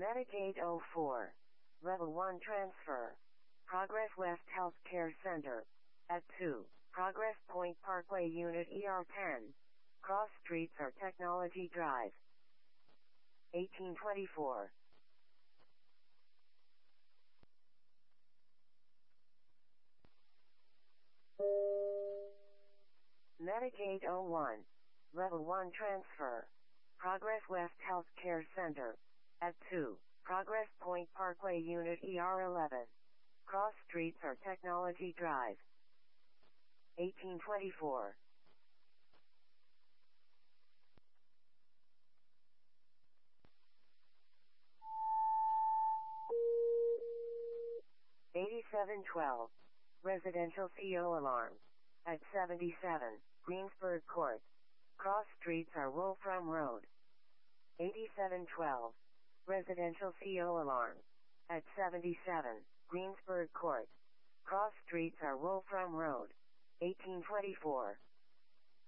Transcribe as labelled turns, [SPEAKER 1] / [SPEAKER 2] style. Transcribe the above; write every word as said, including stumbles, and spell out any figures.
[SPEAKER 1] Metagate oh four. Level one transfer. Progress West Healthcare Center. At two. Progress Point Parkway Unit E R ten. Cross Streets or Technology Drive. eighteen twenty-four. Metagate oh one. Level one transfer. Progress West Healthcare Center. At two. Progress Point Parkway Unit E R eleven. Cross Streets or Technology Drive. eighteen twenty-four. eighty-seven twelve. Residential C O alarm. At seventy-seven. Greensburg Court. Cross Streets or Wolfram Road. eighty-seven twelve. Residential C O alarm. At seventy-seven. Greensburg Court. Cross Streets or Wolfram Road. eighteen twenty-four.